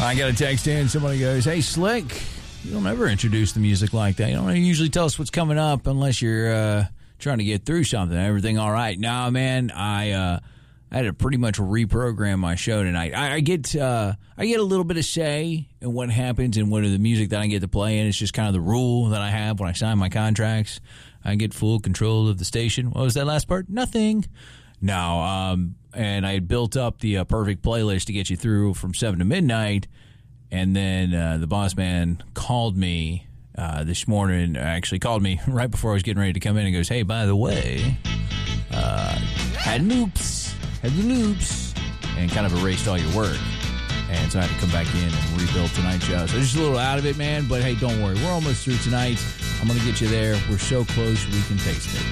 I got a text in. Somebody goes, "Hey, Slick, you don't ever introduce the music like that. You don't usually tell us what's coming up unless you're trying to get through something. Everything all right?" Nah, man, I had to pretty much reprogram my show tonight. I get a little bit of say in what happens and what are the music that I get to play in. It's just kind of the rule that I have when I sign my contracts. I get full control of the station. What was that last part? Nothing. No, and I had built up the perfect playlist to get you through from 7 to midnight, and then the boss man called me this morning, actually called me right before I was getting ready to come in and goes, "Hey, by the way, had the loops, and kind of erased all your work." And so I had to come back in and rebuild tonight's show. So just a little out of it, man, but hey, don't worry. We're almost through tonight. I'm going to get you there. We're so close we can taste it.